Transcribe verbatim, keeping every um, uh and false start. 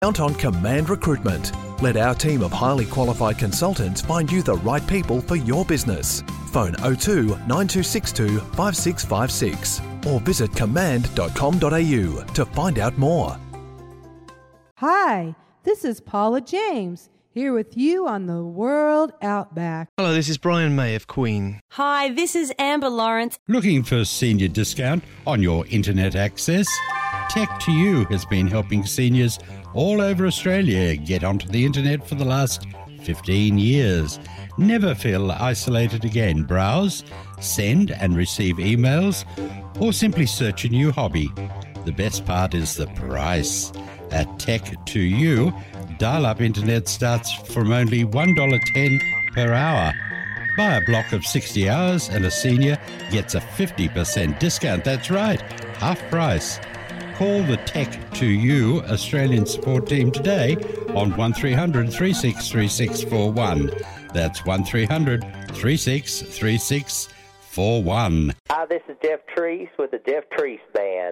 Count on Command Recruitment. Let our team of highly qualified consultants find you the right people for your business. Phone oh two nine two six two five six five six or visit command dot com dot a u to find out more. Hi, this is Paula James, here with you on the World Outback. Hello, this is Brian May of Queen. Hi, this is Amber Lawrence. Looking for a senior discount on your internet access? Tech to You has been helping seniors all over Australia get onto the internet for the last fifteen years. Never feel isolated again. Browse, send and receive emails, or simply search a new hobby. The best part is the price. At Tech to You, dial-up internet starts from only one dollar ten per hour. Buy a block of sixty hours and a senior gets a fifty percent discount. That's right, half price. Call the Tech to You Australian support team today on one three hundred three six three six four one. That's one three hundred three six three six four one. Hi, this is Jeff Treese with the Jeff Treese Band.